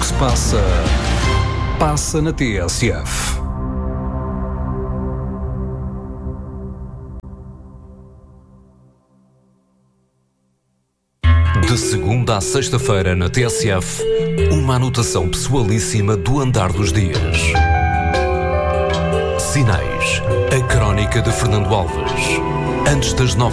que se passa, passa na TSF. De segunda à sexta-feira na TSF, uma anotação pessoalíssima do andar dos dias. Sinais, a crónica de Fernando Alves. Antes das 9